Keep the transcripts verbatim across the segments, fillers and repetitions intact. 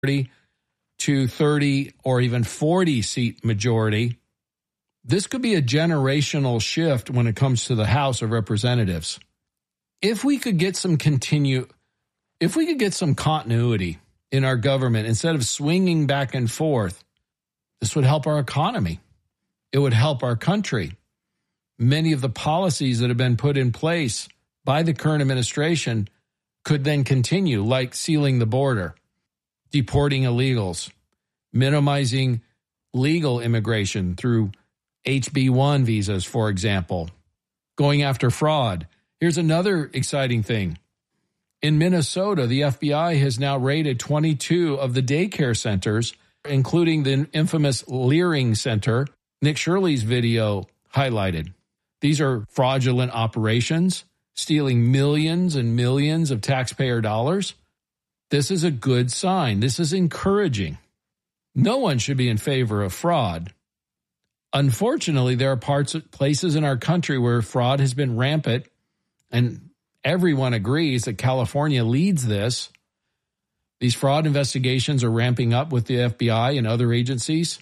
to thirty or even forty seat majority. This could be a generational shift when it comes to the House of Representatives. If we could get some continue, if we could get some continuity in our government instead of swinging back and forth, this would help our economy. It would help our country. Many of the policies that have been put in place by the current administration could then continue, like sealing the border, deporting illegals, minimizing legal immigration through H B one visas, for example, going after fraud. Here's another exciting thing. In Minnesota, the F B I has now raided twenty-two of the daycare centers, including the infamous Leering Center Nick Shirley's video highlighted. These are fraudulent operations, stealing millions and millions of taxpayer dollars. This is a good sign. This is encouraging. No one should be in favor of fraud. Unfortunately, there are parts, places in our country where fraud has been rampant, and everyone agrees that California leads this. These fraud investigations are ramping up with the F B I and other agencies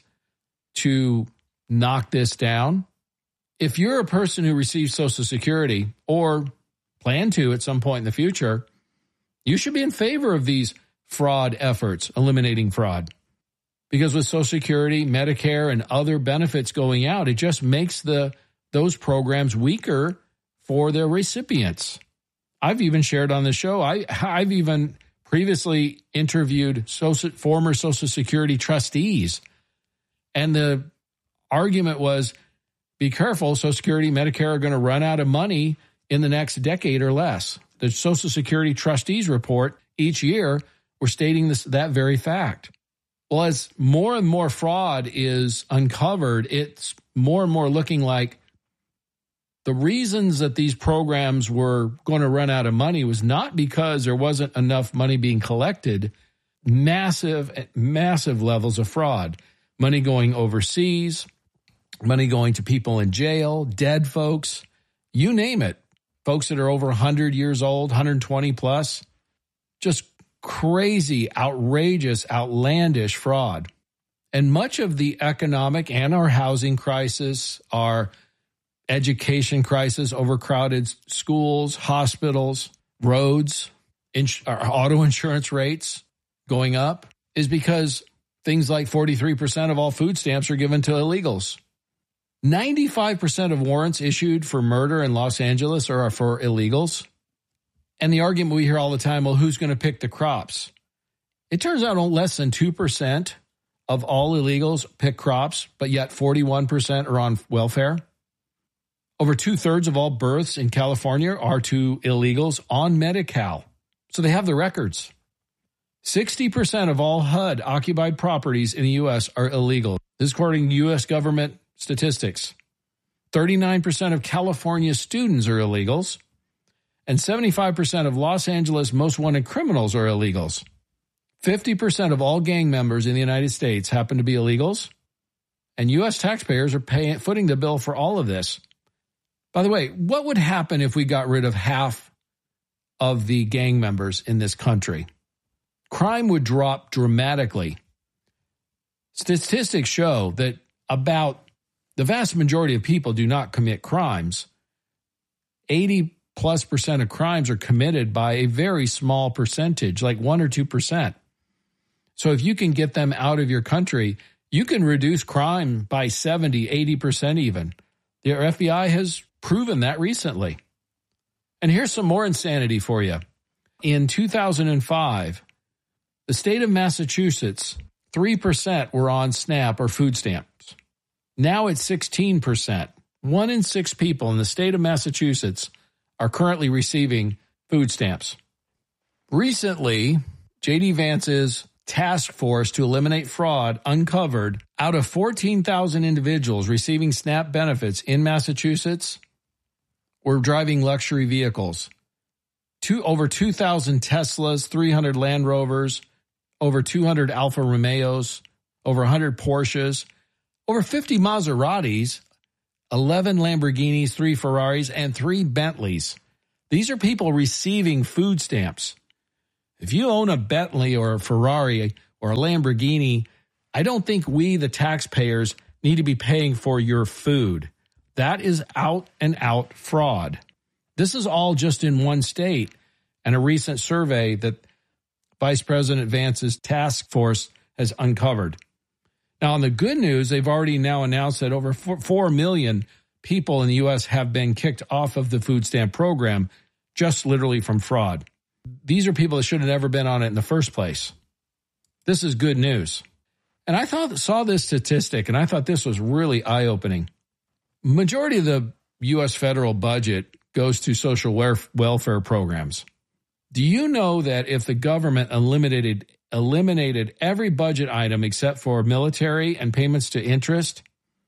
to knock this down. If you're a person who receives Social Security or plan to at some point in the future, you should be in favor of these fraud efforts, eliminating fraud. Because with Social Security, Medicare, and other benefits going out, it just makes the those programs weaker for their recipients. I've even shared on the show, I, I've even previously interviewed social, former Social Security trustees. And the argument was, be careful, Social Security, Medicare are going to run out of money in the next decade or less. The Social Security trustees report each year were stating this, that very fact. Well, as more and more fraud is uncovered, it's more and more looking like the reasons that these programs were going to run out of money was not because there wasn't enough money being collected, massive, massive levels of fraud, money going overseas, money going to people in jail, dead folks, you name it, folks that are over one hundred years old, one hundred twenty plus, just crazy, outrageous, outlandish fraud. And much of the economic and our housing crisis, our education crisis, overcrowded schools, hospitals, roads, ins- our auto insurance rates going up is because things like forty-three percent of all food stamps are given to illegals. ninety-five percent of warrants issued for murder in Los Angeles are for illegals. And the argument we hear all the time, well, who's going to pick the crops? It turns out less than two percent of all illegals pick crops, but yet forty-one percent are on welfare. Over two-thirds of all births in California are to illegals on Medi-Cal. So they have the records. sixty percent of all H U D-occupied properties in the U S are illegal. This is according to U S government statistics. thirty-nine percent of California students are illegals. And seventy-five percent of Los Angeles' most wanted criminals are illegals. fifty percent of all gang members in the United States happen to be illegals. And U S taxpayers are paying, footing the bill for all of this. By the way, what would happen if we got rid of half of the gang members in this country? Crime would drop dramatically. Statistics show that about the vast majority of people do not commit crimes. eighty plus percent of crimes are committed by a very small percentage, like one or two percent. So if you can get them out of your country, you can reduce crime by seventy, eighty percent even. The F B I has proven that recently. And here's some more insanity for you. In two thousand five, the state of Massachusetts, three percent were on SNAP or food stamps. Now it's sixteen percent. One in six people in the state of Massachusetts are currently receiving food stamps. Recently, J D. Vance's task force to eliminate fraud uncovered out of fourteen thousand individuals receiving SNAP benefits in Massachusetts were driving luxury vehicles. Two, over two thousand Teslas, three hundred Land Rovers, over two hundred Alfa Romeos, over one hundred Porsches, over fifty Maseratis, eleven Lamborghinis, three Ferraris, and three Bentleys. These are people receiving food stamps. If you own a Bentley or a Ferrari, or a Lamborghini, I don't think we, the taxpayers, need to be paying for your food. That is out and out fraud. This is all just in one state, and a recent survey that Vice President Vance's task force has uncovered. Now, on the good news, they've already now announced that over four million people in the U S have been kicked off of the food stamp program, just literally from fraud. These are people that should have never been on it in the first place. This is good news. And I thought saw this statistic, and I thought this was really eye-opening. Majority of the U S federal budget goes to social welfare programs. Do you know that if the government eliminated eliminated every budget item except for military and payments to interest,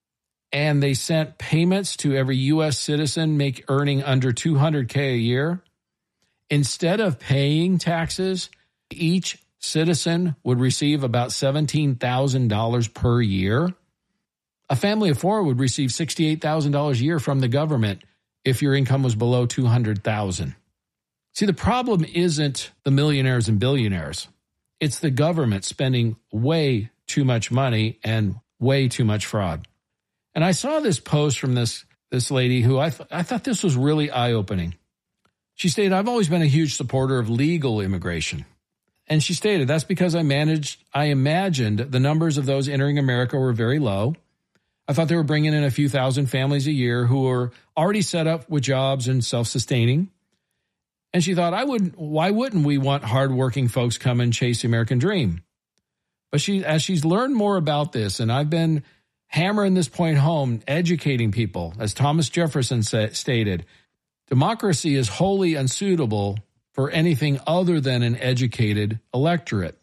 and they sent payments to every U S citizen make earning under two hundred K a year, instead of paying taxes, each citizen would receive about seventeen thousand dollars per year? A family of four would receive sixty-eight thousand dollars a year from the government if your income was below two hundred thousand dollars. See, the problem isn't the millionaires and billionaires. It's the government spending way too much money and way too much fraud. And I saw this post from this, this lady who I, th- I thought this was really eye-opening. She stated, I've always been a huge supporter of legal immigration. And she stated, that's because I managed, I imagined the numbers of those entering America were very low. I thought they were bringing in a few thousand families a year who were already set up with jobs and self-sustaining. And she thought, I wouldn't, why wouldn't we want hardworking folks come and chase the American dream? But she, as she's learned more about this, and I've been hammering this point home, educating people, as Thomas Jefferson sa- stated, democracy is wholly unsuitable for anything other than an educated electorate.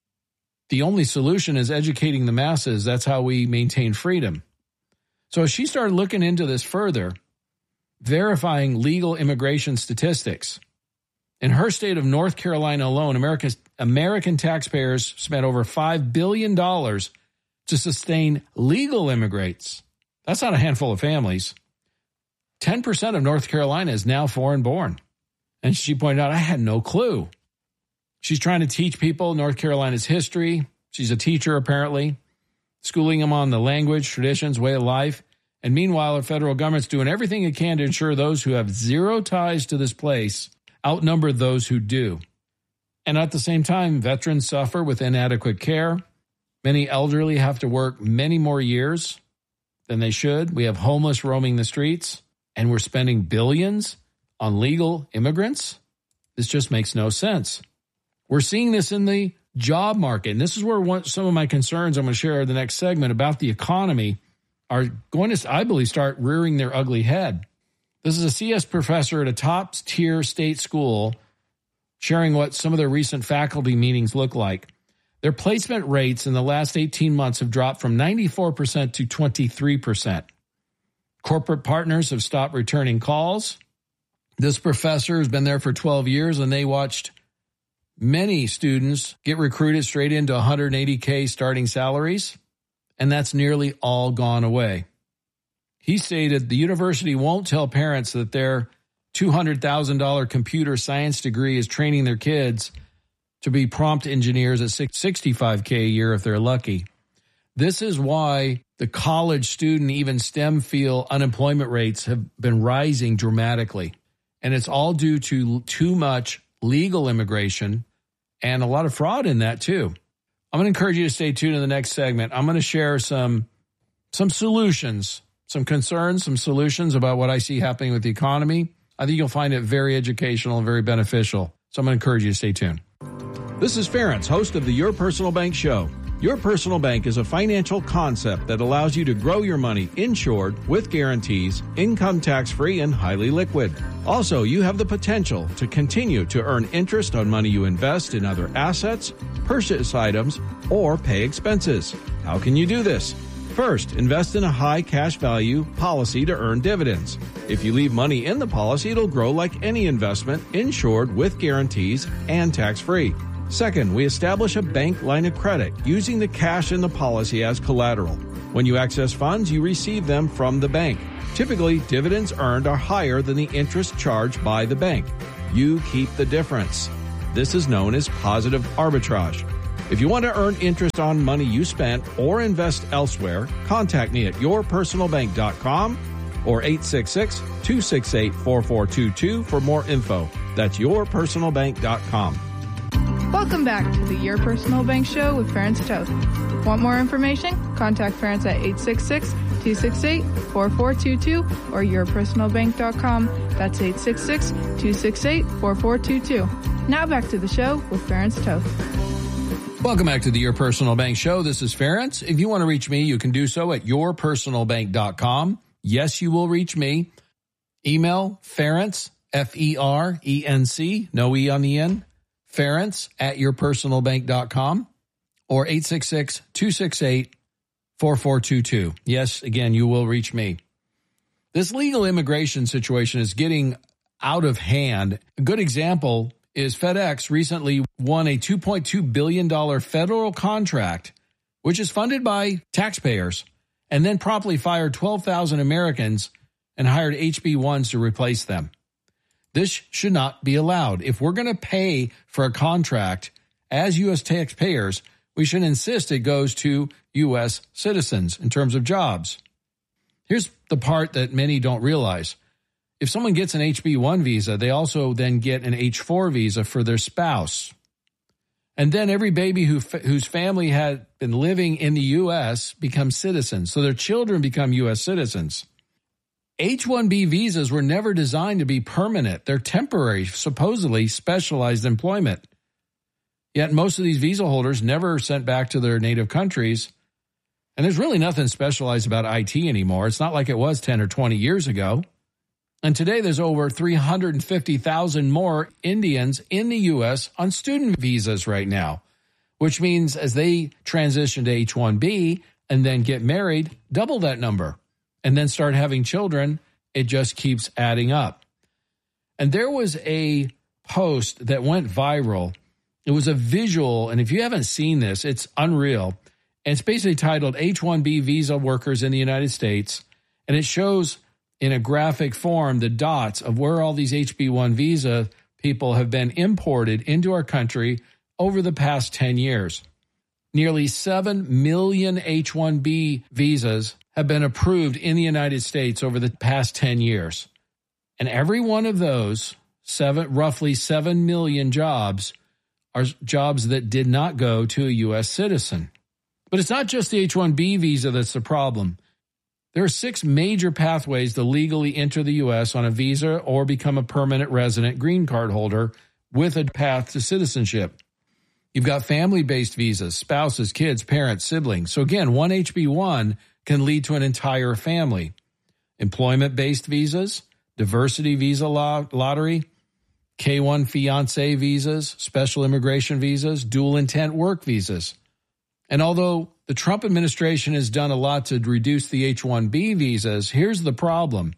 The only solution is educating the masses. That's how we maintain freedom. So as she started looking into this further, verifying legal immigration statistics, in her state of North Carolina alone, America's American taxpayers spent over five billion dollars to sustain legal immigrants. That's not a handful of families. ten percent of North Carolina is now foreign born. And she pointed out, I had no clue. She's trying to teach people North Carolina's history. She's a teacher, apparently, schooling them on the language, traditions, way of life. And meanwhile, the federal government's doing everything it can to ensure those who have zero ties to this place outnumber those who do. And at the same time, veterans suffer with inadequate care. Many elderly have to work many more years than they should. We have homeless roaming the streets, and we're spending billions on legal immigrants. This just makes no sense. We're seeing this in the job market. And this is where one, some of my concerns I'm going to share in the next segment about the economy are going to, I believe, start rearing their ugly head. This is a C S professor at a top-tier state school sharing what some of their recent faculty meetings look like. Their placement rates in the last eighteen months have dropped from ninety-four percent to twenty-three percent. Corporate partners have stopped returning calls. This professor has been there for twelve years, and they watched many students get recruited straight into one hundred eighty K starting salaries, and that's nearly all gone away. He stated the university won't tell parents that their two hundred thousand dollars computer science degree is training their kids to be prompt engineers at sixty-five K a year if they're lucky. This is why the college student, even STEM field unemployment rates have been rising dramatically. And it's all due to too much legal immigration and a lot of fraud in that too. I'm going to encourage you to stay tuned in the next segment. I'm going to share some, some solutions, some concerns, some solutions about what I see happening with the economy. I think you'll find it very educational and very beneficial. So I'm going to encourage you to stay tuned. This is Ference, host of the Your Personal Bank Show. Your Personal Bank is a financial concept that allows you to grow your money insured with guarantees, income tax-free, and highly liquid. Also, you have the potential to continue to earn interest on money you invest in other assets, purchase items, or pay expenses. How can you do this? First, invest in a high cash value policy to earn dividends. If you leave money in the policy, it'll grow like any investment, insured with guarantees and tax-free. Second, we establish a bank line of credit using the cash in the policy as collateral. When you access funds, you receive them from the bank. Typically, dividends earned are higher than the interest charged by the bank. You keep the difference. This is known as positive arbitrage. If you want to earn interest on money you spent or invest elsewhere, contact me at your personal bank dot com or eight six six, two six eight, four four two two for more info. That's your personal bank dot com. Welcome back to the Your Personal Bank Show with Ferenc Toth. Want more information? Contact Ferenc at eight six six, two six eight, four four two two or your personal bank dot com. That's eight six six, two six eight, four four two two. Now back to the show with Ferenc Toth. Welcome back to the Your Personal Bank Show. This is Ferenc. If you want to reach me, you can do so at your personal bank dot com. Yes, you will reach me. Email Ferenc, F E R E N C, no E on the end, Ferenc at your personal bank dot com or eight six six, two six eight, four four two two. Yes, again, you will reach me. This legal immigration situation is getting out of hand. A good example is FedEx recently won a two point two billion dollars federal contract, which is funded by taxpayers, and then promptly fired twelve thousand Americans and hired H B ones to replace them. This should not be allowed. If we're going to pay for a contract as U S taxpayers, we should insist it goes to U S citizens in terms of jobs. Here's the part that many don't realize. If someone gets an H B one visa, they also then get an H four visa for their spouse. And then every baby who whose family had been living in the U S becomes citizens. So their children become U S citizens. H one B visas were never designed to be permanent. They're temporary, supposedly specialized employment. Yet most of these visa holders never sent back to their native countries. And there's really nothing specialized about I T anymore. It's not like it was ten or twenty years ago. And today there's over three hundred fifty thousand more Indians in the U S on student visas right now, which means as they transition to H one B and then get married, double that number, and then start having children, it just keeps adding up. And there was a post that went viral. It was a visual, and if you haven't seen this, it's unreal. And it's basically titled H one B Visa Workers in the United States, and it shows in a graphic form the dots of where all these H B one visa people have been imported into our country over the past ten years. Nearly seven million H one B visas have been approved in the United States over the past ten years. And every one of those, seven, roughly seven million jobs, are jobs that did not go to a U S citizen. But it's not just the H one B visa that's the problem. There are six major pathways to legally enter the U S on a visa or become a permanent resident green card holder with a path to citizenship. You've got family-based visas, spouses, kids, parents, siblings. So again, one H B one can lead to an entire family. Employment-based visas, diversity visa lottery, K one fiancé visas, special immigration visas, dual intent work visas. And although the Trump administration has done a lot to reduce the H one B visas, here's the problem.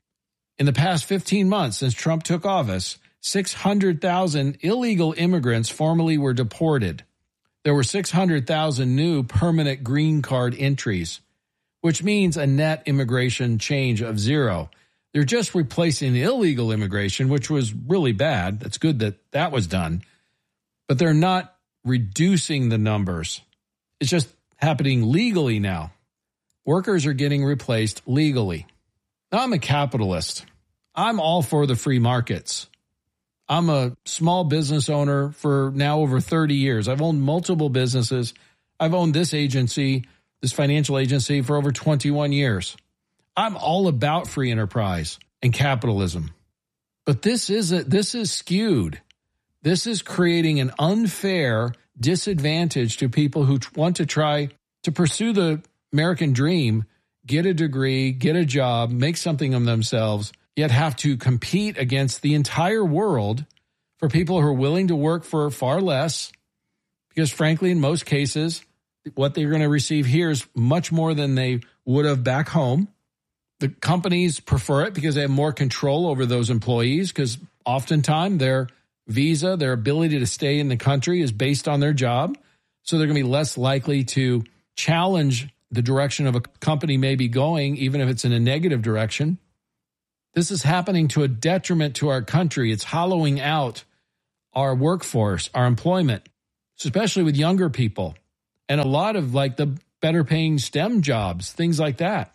In the past fifteen months since Trump took office, six hundred thousand illegal immigrants formally were deported. There were six hundred thousand new permanent green card entries, which means a net immigration change of zero. They're just replacing the illegal immigration, which was really bad. That's good that that was done. But they're not reducing the numbers. It's just happening legally now. Workers are getting replaced legally. Now, I'm a capitalist. I'm all for the free markets. I'm a small business owner for now over thirty years. I've owned multiple businesses. I've owned this agency, this financial agency, for over twenty-one years. I'm all about free enterprise and capitalism. But this isn't, this is skewed. This is creating an unfair disadvantage to people who want to try to pursue the American dream, get a degree, get a job, make something of themselves, yet have to compete against the entire world for people who are willing to work for far less, because frankly, in most cases, what they're going to receive here is much more than they would have back home. The companies prefer it because they have more control over those employees, because oftentimes their visa, their ability to stay in the country is based on their job. So they're going to be less likely to challenge the direction of a company may be going, even if it's in a negative direction. This is happening to a detriment to our country. It's hollowing out our workforce, our employment. especially with younger people, and a lot of like the better paying STEM jobs, things like that.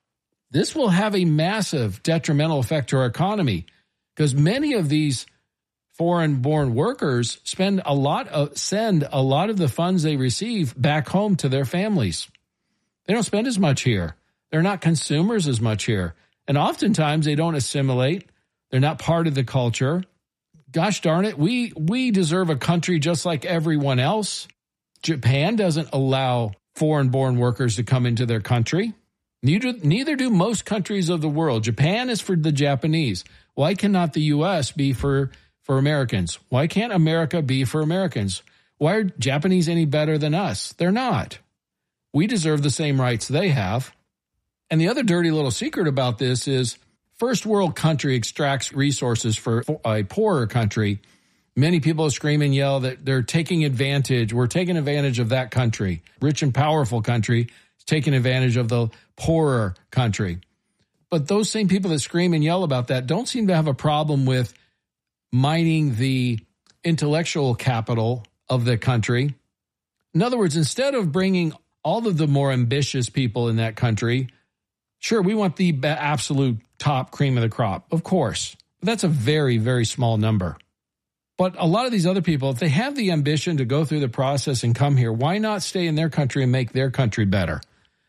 This will have a massive detrimental effect to our economy because many of these foreign-born workers spend a lot of, send a lot of the funds they receive back home to their families. They don't spend as much here. They're not consumers as much here. And oftentimes they don't assimilate. They're not part of the culture. Gosh darn it, we we deserve a country just like everyone else. Japan doesn't allow foreign-born workers to come into their country. Neither, neither do most countries of the world. Japan is for the Japanese. Why cannot the U S be for, for Americans? Why can't America be for Americans? Why are Japanese any better than us? They're not. We deserve the same rights they have. And the other dirty little secret about this is first world country extracts resources for a poorer country. Many people scream and yell that they're taking advantage. We're taking advantage of that country. Rich and powerful country is taking advantage of the poorer country. But those same people that scream and yell about that don't seem to have a problem with mining the intellectual capital of the country. In other words, instead of bringing all of the more ambitious people in that country, sure, we want the absolute top cream of the crop, of course. But that's a very, very small number. But a lot of these other people, if they have the ambition to go through the process and come here, why not stay in their country and make their country better?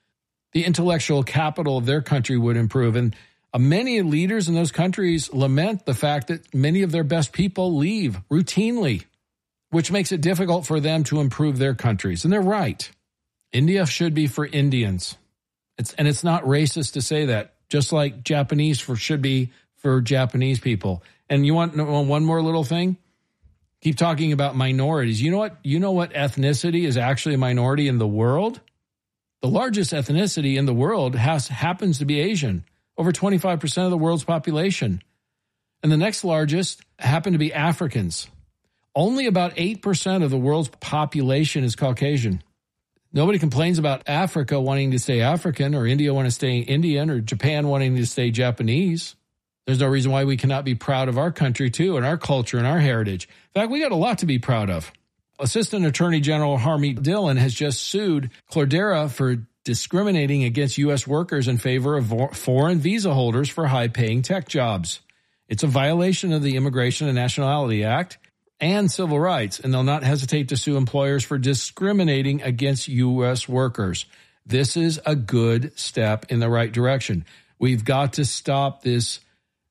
The intellectual capital of their country would improve. And uh, many leaders in those countries lament the fact that many of their best people leave routinely, which makes it difficult for them to improve their countries. And they're right. India should be for Indians. It's, and it's not racist to say that, just like Japanese for should be for Japanese people. And you want one more little thing? Keep talking about minorities. You know what? You know what ethnicity is actually a minority in the world? The largest ethnicity in the world has happens to be Asian, over twenty-five percent of the world's population. And the next largest happen to be Africans. Only about eight percent of the world's population is Caucasian. Nobody complains about Africa wanting to stay African or India wanting to stay Indian or Japan wanting to stay Japanese. There's no reason why we cannot be proud of our country, too, and our culture and our heritage. In fact, we got a lot to be proud of. Assistant Attorney General Harmeet Dillon has just sued Cloudera for discriminating against U S workers in favor of foreign visa holders for high-paying tech jobs. It's a violation of the Immigration and Nationality Act and civil rights, and they'll not hesitate to sue employers for discriminating against U S workers. This is a good step in the right direction. We've got to stop this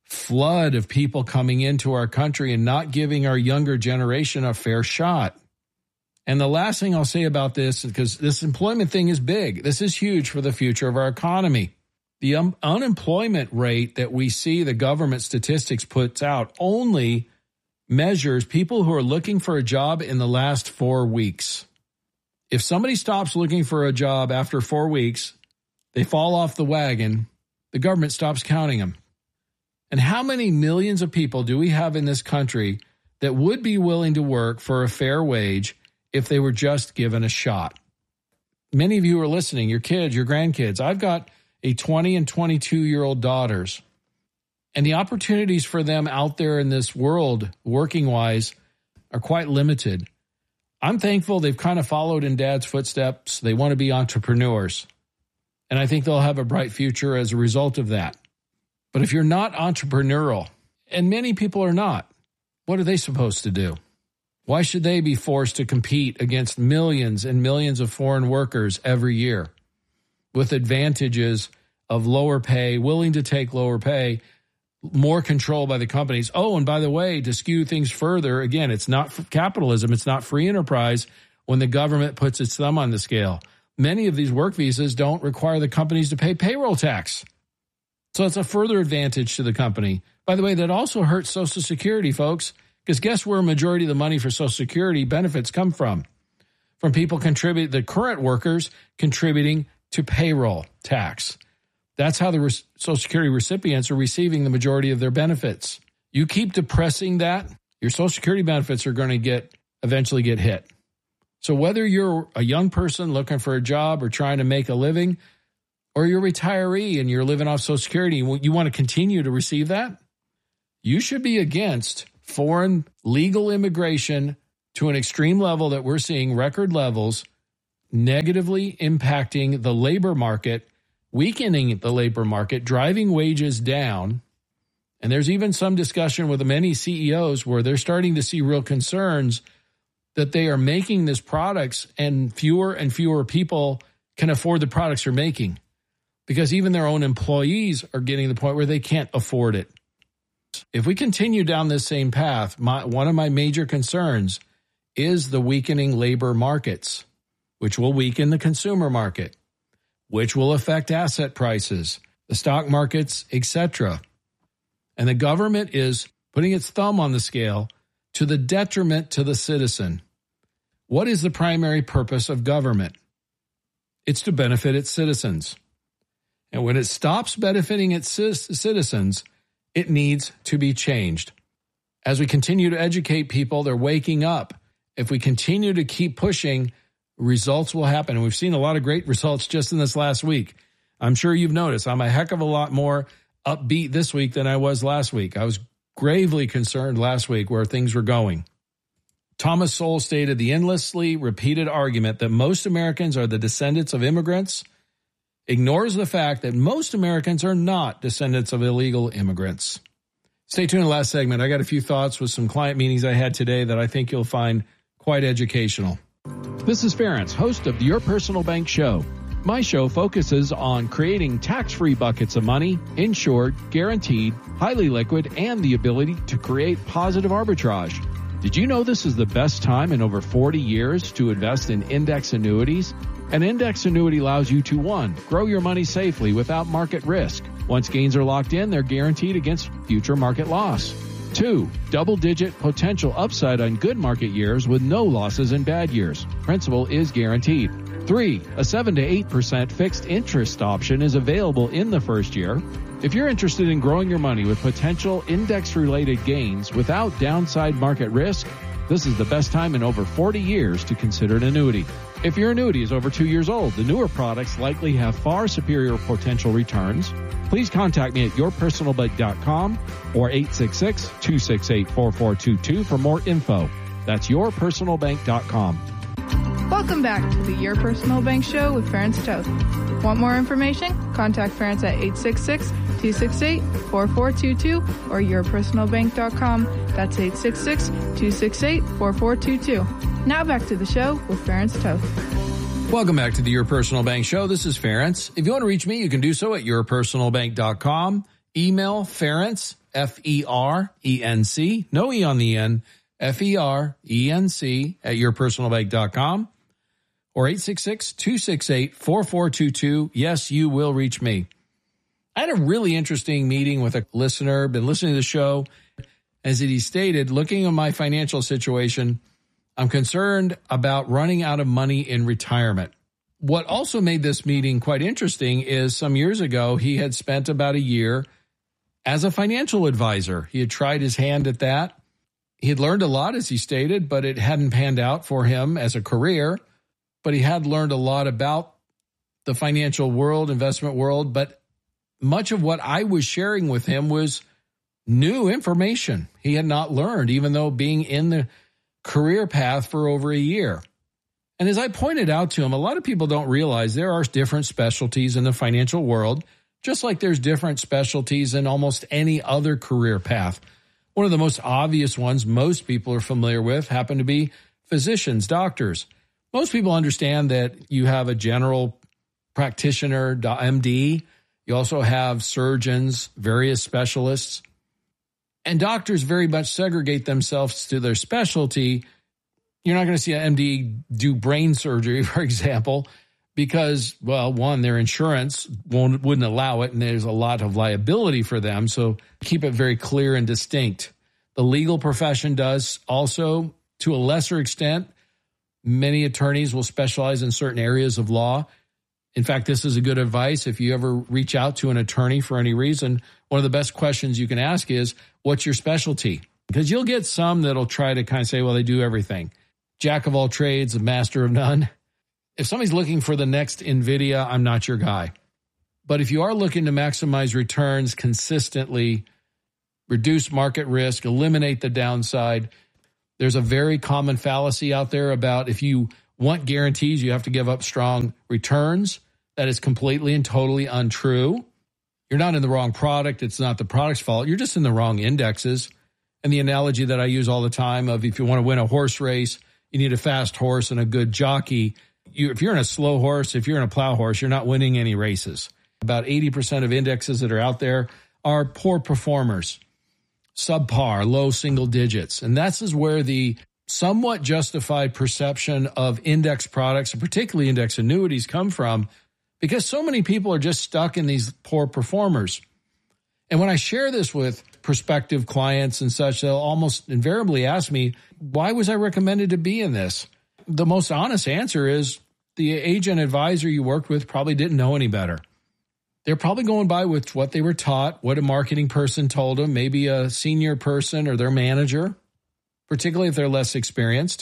flood of people coming into our country and not giving our younger generation a fair shot. And the last thing I'll say about this, because this employment thing is big, this is huge for the future of our economy. The um, unemployment rate that we see the government statistics puts out only measures people who are looking for a job in the last four weeks. If somebody stops looking for a job after four weeks, they fall off the wagon, the government stops counting them. And how many millions of people do we have in this country that would be willing to work for a fair wage if they were just given a shot? Many of you are listening, your kids, your grandkids. I've got a twenty and twenty-two-year-old daughters, and the opportunities for them out there in this world, working-wise, are quite limited. I'm thankful they've kind of followed in Dad's footsteps. They want to be entrepreneurs, and I think they'll have a bright future as a result of that. But if you're not entrepreneurial, and many people are not, what are they supposed to do? Why should they be forced to compete against millions and millions of foreign workers every year with advantages of lower pay, willing to take lower pay, more control by the companies? Oh, and by the way, to skew things further, again, it's not capitalism, it's not free enterprise when the government puts its thumb on the scale. Many of these work visas don't require the companies to pay payroll tax. So it's a further advantage to the company. By the way, that also hurts Social Security, folks, because guess where a majority of the money for Social Security benefits come from? From people contribute, the current workers contributing to payroll tax. That's how the re- Social Security recipients are receiving the majority of their benefits. You keep depressing that, your Social Security benefits are going to get eventually get hit. So whether you're a young person looking for a job or trying to make a living, or you're a retiree and you're living off Social Security, you want to continue to receive that, you should be against foreign legal immigration to an extreme level that we're seeing record levels, negatively impacting the labor market, weakening the labor market, driving wages down. And there's even some discussion with many C E Os where they're starting to see real concerns that they are making these products and fewer and fewer people can afford the products they're making because even their own employees are getting to the point where they can't afford it. If we continue down this same path, my, one of my major concerns is the weakening labor markets, which will weaken the consumer market, which will affect asset prices, the stock markets, et cetera. And the government is putting its thumb on the scale to the detriment to the citizen. What is the primary purpose of government? It's to benefit its citizens. And when it stops benefiting its citizens, it needs to be changed. As we continue to educate people, they're waking up. If we continue to keep pushing, results will happen. And we've seen a lot of great results just in this last week. I'm sure you've noticed I'm a heck of a lot more upbeat this week than I was last week. I was gravely concerned last week where things were going. Thomas Sowell stated the endlessly repeated argument that most Americans are the descendants of immigrants ignores the fact that most Americans are not descendants of illegal immigrants. Stay tuned in the last segment. I got a few thoughts with some client meetings I had today that I think you'll find quite educational. This is Ferenc, host of the Your Personal Bank Show. My show focuses on creating tax-free buckets of money, insured, guaranteed, highly liquid, and the ability to create positive arbitrage. Did you know this is the best time in over forty years to invest in index annuities? An index annuity allows you to, one, grow your money safely without market risk. Once gains are locked in, they're guaranteed against future market loss. Two, double-digit potential upside on good market years with no losses in bad years. Principal is guaranteed. Three, a seven to eight percent fixed interest option is available in the first year. If you're interested in growing your money with potential index-related gains without downside market risk, this is the best time in over forty years to consider an annuity. If your annuity is over two years old, the newer products likely have far superior potential returns. Please contact me at your personal bank dot com or eight six six, two six eight, four four two two for more info. That's your personal bank dot com. Welcome back to the Your Personal Bank Show with Ferenc Toth. Want more information? Contact Ferenc at eight six six, two six eight, four four two two or your personal bank dot com. That's eight six six, two six eight, four four two two. Now back to the show with Ferenc Toth. Welcome back to the Your Personal Bank Show. This is Ferenc. If you want to reach me, you can do so at your personal bank dot com. Email Ferenc, F E R E N C, no E on the end, F E R E N C at your personal bank dot com. Or eight six six, two six eight, four four two two. Yes, you will reach me. I had a really interesting meeting with a listener, been listening to the show. As he stated, looking at my financial situation, I'm concerned about running out of money in retirement. What also made this meeting quite interesting is some years ago, he had spent about a year as a financial advisor. He had tried his hand at that. He had learned a lot, as he stated, but it hadn't panned out for him as a career. But he had learned a lot about the financial world, investment world. But much of what I was sharing with him was new information he had not learned, even though being in the career path for over a year. And as I pointed out to him, a lot of people don't realize there are different specialties in the financial world, just like there's different specialties in almost any other career path. One of the most obvious ones most people are familiar with happen to be physicians, doctors. Most people understand that you have a general practitioner, M D. You also have surgeons, various specialists. And doctors very much segregate themselves to their specialty. You're not going to see an M D do brain surgery, for example, because, well, one, their insurance won't, wouldn't allow it, and there's a lot of liability for them. So keep it very clear and distinct. The legal profession does also, to a lesser extent. Many attorneys will specialize in certain areas of law. In fact, this is a good advice. If you ever reach out to an attorney for any reason, one of the best questions you can ask is, what's your specialty? Because you'll get some that'll try to kind of say, well, they do everything. Jack of all trades, a master of none. If somebody's looking for the next NVIDIA, I'm not your guy. But if you are looking to maximize returns consistently, reduce market risk, eliminate the downside, There's a very common fallacy out there about if you want guarantees, you have to give up strong returns. That is completely and totally untrue. You're not in the wrong product. It's not the product's fault. You're just in the wrong indexes. And the analogy that I use all the time of if you want to win a horse race, you need a fast horse and a good jockey. You, if you're in a slow horse, if you're in a plow horse, you're not winning any races. About eighty percent of indexes that are out there are poor performers, subpar, low single digits. And that's is where the somewhat justified perception of index products, and particularly index annuities, come from, because so many people are just stuck in these poor performers. And when I share this with prospective clients and such, they'll almost invariably ask me, why was I recommended to be in this? The most honest answer is the agent advisor you worked with probably didn't know any better. They're probably going by with what they were taught, what a marketing person told them, maybe a senior person or their manager, particularly if they're less experienced.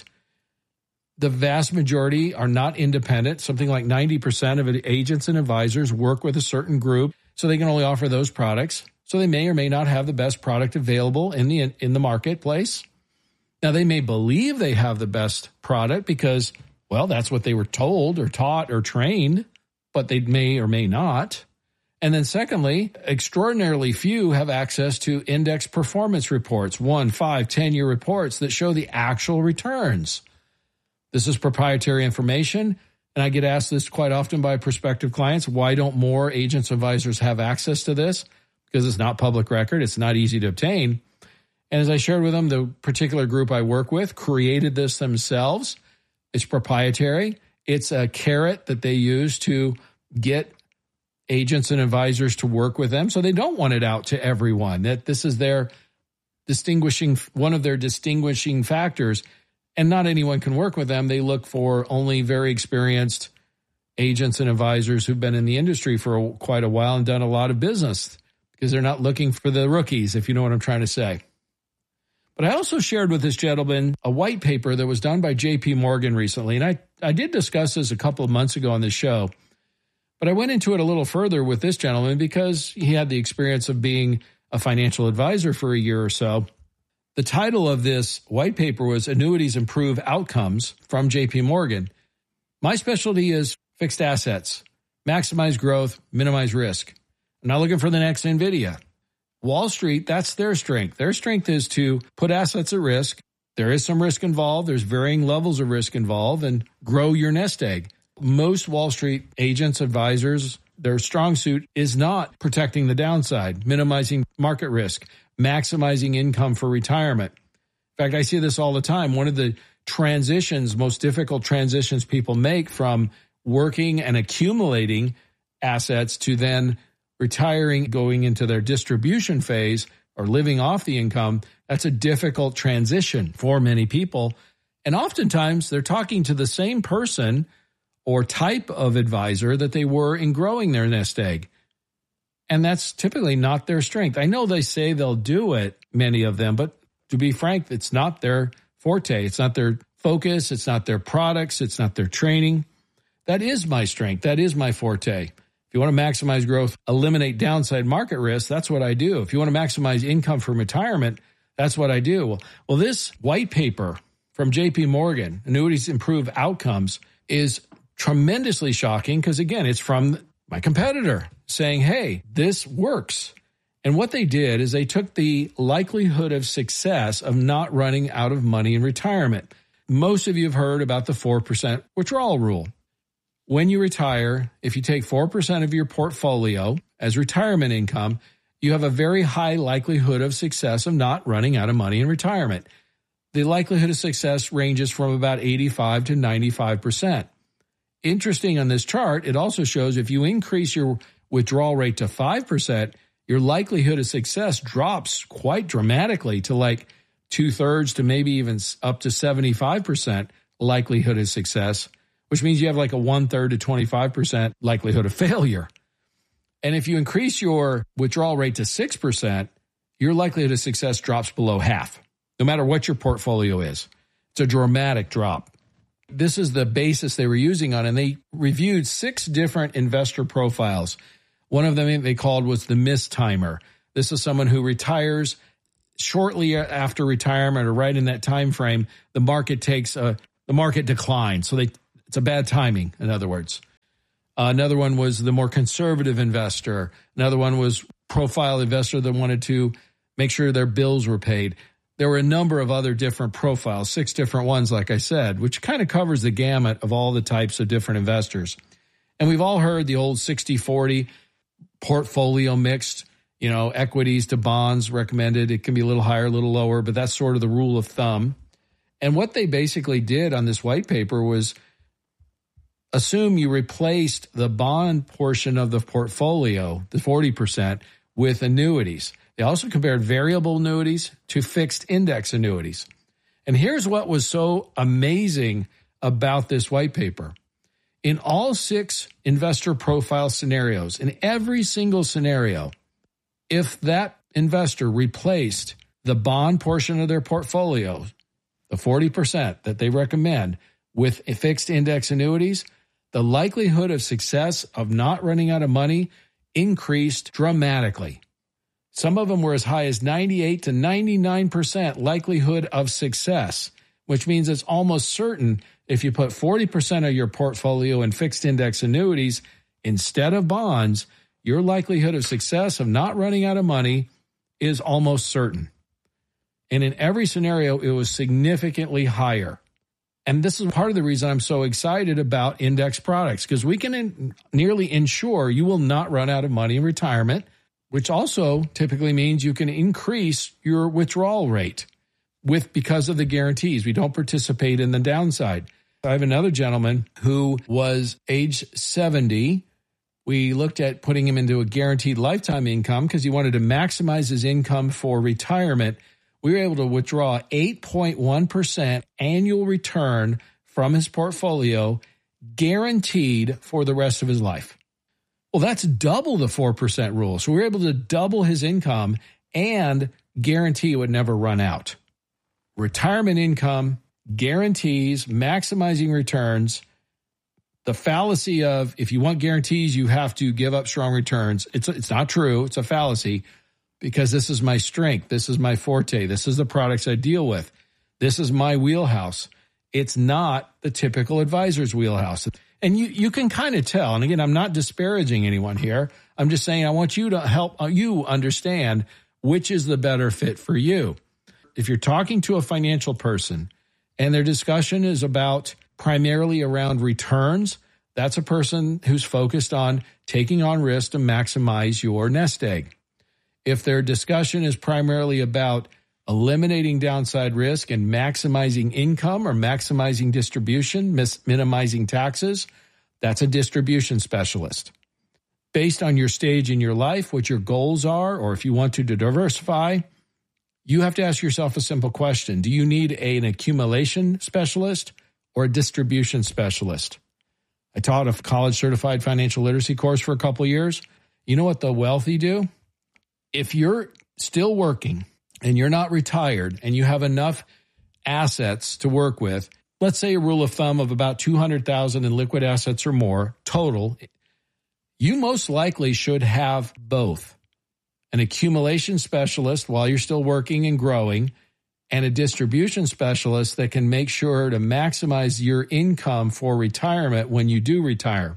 The vast majority are not independent. Something like ninety percent of agents and advisors work with a certain group, so they can only offer those products. So they may or may not have the best product available in the in the marketplace. Now, they may believe they have the best product because, well, that's what they were told or taught or trained, but they may or may not. And then secondly, extraordinarily few have access to index performance reports, one, five, ten-year reports that show the actual returns. This is proprietary information, and I get asked this quite often by prospective clients. Why don't more agents and advisors have access to this? Because it's not public record. It's not easy to obtain. And as I shared with them, the particular group I work with created this themselves. It's proprietary. It's a carrot that they use to get agents and advisors to work with them. So they don't want it out to everyone. That this is their distinguishing, one of their distinguishing factors. And not anyone can work with them. They look for only very experienced agents and advisors who've been in the industry for a, quite a while and done a lot of business, because they're not looking for the rookies, if you know what I'm trying to say. But I also shared with this gentleman a white paper that was done by J P Morgan recently. And I, I did discuss this a couple of months ago on this show. But I went into it a little further with this gentleman because he had the experience of being a financial advisor for a year or so. The title of this white paper was Annuities Improve Outcomes from J P Morgan. My specialty is fixed assets, maximize growth, minimize risk. I'm not looking for the next NVIDIA. Wall Street, that's their strength. Their strength is to put assets at risk. There is some risk involved. There's varying levels of risk involved, and grow your nest egg. Most Wall Street agents, advisors, their strong suit is not protecting the downside, minimizing market risk, maximizing income for retirement. In fact, I see this all the time. One of the transitions, most difficult transitions people make from working and accumulating assets to then retiring, going into their distribution phase or living off the income, that's a difficult transition for many people. And oftentimes they're talking to the same person or type of advisor that they were in growing their nest egg. And that's typically not their strength. I know they say they'll do it, many of them, but to be frank, it's not their forte. It's not their focus. It's not their products. It's not their training. That is my strength. That is my forte. If you want to maximize growth, eliminate downside market risk, that's what I do. If you want to maximize income from retirement, that's what I do. Well, this white paper from J P Morgan, Annuities Improve Outcomes, is tremendously shocking because, again, it's from my competitor saying, hey, this works. And what they did is they took the likelihood of success of not running out of money in retirement. Most of you have heard about the four percent withdrawal rule. When you retire, if you take four percent of your portfolio as retirement income, you have a very high likelihood of success of not running out of money in retirement. The likelihood of success ranges from about eighty-five to ninety-five percent. Interesting on this chart, it also shows if you increase your withdrawal rate to five percent, your likelihood of success drops quite dramatically to like two-thirds to maybe even up to seventy-five percent likelihood of success, which means you have like a one-third to twenty-five percent likelihood of failure. And if you increase your withdrawal rate to six percent, your likelihood of success drops below half, no matter what your portfolio is. It's a dramatic drop. This is the basis they were using on, and they reviewed six different investor profiles. One of them they called was the mistimer. This is someone who retires shortly after retirement or right in that time frame, the market takes a the market declines. So they it's a bad timing, in other words. Uh, another one was the more conservative investor. Another one was profile investor that wanted to make sure their bills were paid. There were a number of other different profiles, six different ones, like I said, which kind of covers the gamut of all the types of different investors. And we've all heard the old sixty forty portfolio mixed, you know, equities to bonds recommended. It can be a little higher, a little lower, but that's sort of the rule of thumb. And what they basically did on this white paper was assume you replaced the bond portion of the portfolio, the forty percent, with annuities. They also compared variable annuities to fixed index annuities. And here's what was so amazing about this white paper. In all six investor profile scenarios, in every single scenario, if that investor replaced the bond portion of their portfolio, the forty percent that they recommend, with fixed index annuities, the likelihood of success of not running out of money increased dramatically. Some of them were as high as ninety-eight to ninety-nine percent likelihood of success, which means it's almost certain if you put forty percent of your portfolio in fixed index annuities instead of bonds, your likelihood of success of not running out of money is almost certain. And in every scenario, it was significantly higher. And this is part of the reason I'm so excited about index products, because we can in, nearly ensure you will not run out of money in retirement, which also typically means you can increase your withdrawal rate with because of the guarantees. We don't participate in the downside. I have another gentleman who was age seventy. We looked at putting him into a guaranteed lifetime income because he wanted to maximize his income for retirement. We were able to withdraw eight point one percent annual return from his portfolio, guaranteed for the rest of his life. Well, that's double the four percent rule. So we were able to double his income and guarantee it would never run out. Retirement income, guarantees, maximizing returns. The fallacy of if you want guarantees, you have to give up strong returns. It's, it's not true. It's a fallacy because this is my strength. This is my forte. This is the products I deal with. This is my wheelhouse. It's not the typical advisor's wheelhouse. And you, you can kind of tell. And again, I'm not disparaging anyone here. I'm just saying I want you to help you understand which is the better fit for you. If you're talking to a financial person and their discussion is about primarily around returns, that's a person who's focused on taking on risk to maximize your nest egg. If their discussion is primarily about eliminating downside risk and maximizing income or maximizing distribution, mis- minimizing taxes, that's a distribution specialist. Based on your stage in your life, what your goals are, or if you want to diversify, you have to ask yourself a simple question. Do you need a, an accumulation specialist or a distribution specialist? I taught a college certified financial literacy course for a couple of years. You know what the wealthy do? If you're still working and you're not retired and you have enough assets to work with, let's say a rule of thumb of about two hundred thousand dollars in liquid assets or more total, you most likely should have both an accumulation specialist while you're still working and growing and a distribution specialist that can make sure to maximize your income for retirement when you do retire.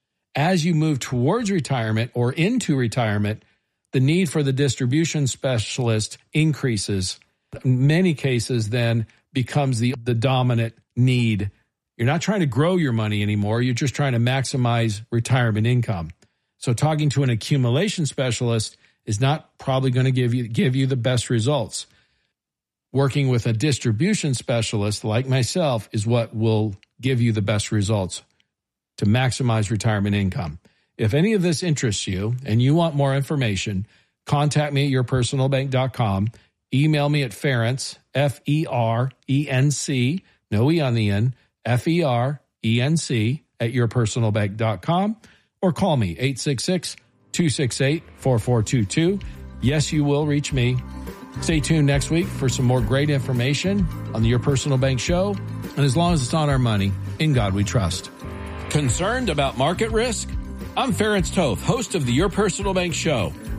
As you move towards retirement or into retirement, the need for the distribution specialist increases. In many cases, then, becomes the, the dominant need. You're not trying to grow your money anymore. You're just trying to maximize retirement income. So talking to an accumulation specialist is not probably going to give you, give you the best results. Working with a distribution specialist like myself is what will give you the best results to maximize retirement income. If any of this interests you and you want more information, contact me at your personal bank dot com. Email me at Ferenc, F E R E N C, no E on the end, F E R E N C at your personal bank dot com, or call me, eight six six, two six eight, four four two two. Yes, you will reach me. Stay tuned next week for some more great information on the Your Personal Bank Show. And as long as it's on our money, in God we trust. Concerned about market risk? I'm Ferenc Toth, host of the Your Personal Bank Show.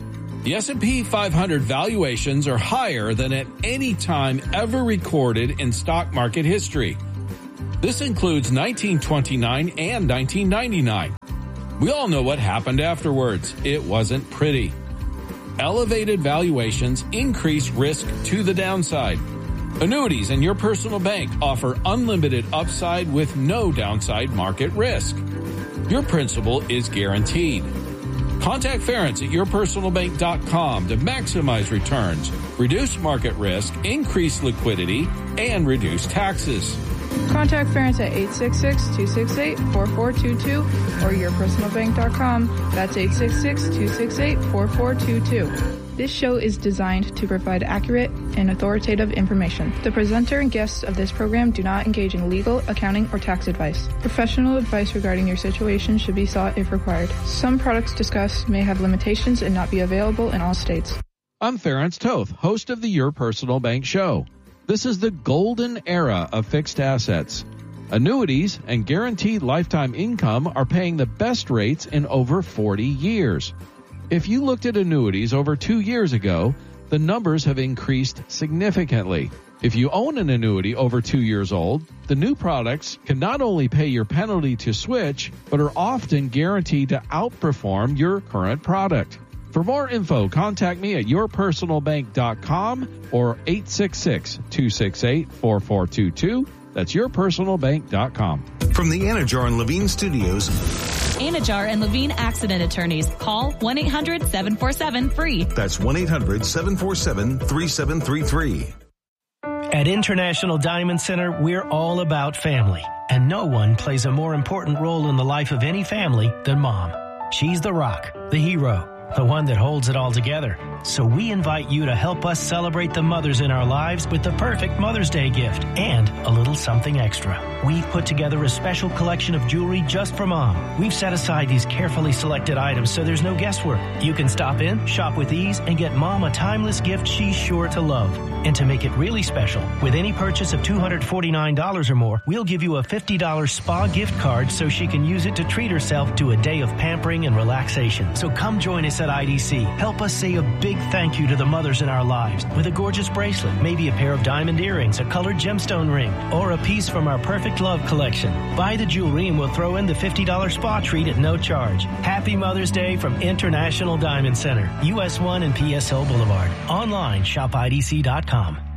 The S and P five hundred valuations are higher than at any time ever recorded in stock market history. This includes nineteen twenty-nine and nineteen ninety-nine. We all know what happened afterwards. It wasn't pretty. Elevated valuations increase risk to the downside. Annuities and Your Personal Bank offer unlimited upside with no downside market risk. Your principal is guaranteed. Contact Ference at your personal bank dot com to maximize returns, reduce market risk, increase liquidity, and reduce taxes. Contact Ference at eight six six, two six eight, four four two two or your personal bank dot com. That's eight six six, two six eight, four four two two. This show is designed to provide accurate and authoritative information. The presenter and guests of this program do not engage in legal, accounting, or tax advice. Professional advice regarding your situation should be sought if required. Some products discussed may have limitations and not be available in all states. I'm Ference Toth, host of the Your Personal Bank Show. This is the golden era of fixed assets. Annuities and guaranteed lifetime income are paying the best rates in over forty years. If you looked at annuities over two years ago, the numbers have increased significantly. If you own an annuity over two years old, the new products can not only pay your penalty to switch, but are often guaranteed to outperform your current product. For more info, contact me at your personal bank dot com or eight six six, two six eight, four four two two. That's your personal bank dot com. From the Anajar and Levine Studios, Anajar and Levine Accident Attorneys. Call one eight hundred, seven four seven, free. That's one eight hundred, seven four seven, three seven three three. At International Diamond Center, we're all about family. And no one plays a more important role in the life of any family than Mom. She's the rock, the hero, the one that holds it all together. So we invite you to help us celebrate the mothers in our lives with the perfect Mother's Day gift and a little something extra. We've put together a special collection of jewelry just for Mom. We've set aside these carefully selected items so there's no guesswork. You can stop in, shop with ease, and get Mom a timeless gift she's sure to love. And to make it really special, with any purchase of two hundred forty-nine dollars or more, we'll give you a fifty dollars spa gift card so she can use it to treat herself to a day of pampering and relaxation. So come join us at I D C. Help us say a big thank you to the mothers in our lives with a gorgeous bracelet, maybe a pair of diamond earrings, a colored gemstone ring, or a piece from our Perfect Love collection. Buy the jewelry and we'll throw in the fifty dollars spa treat at no charge. Happy Mother's Day from International Diamond Center, U S one and P S O Boulevard. Online, shop I D C dot com.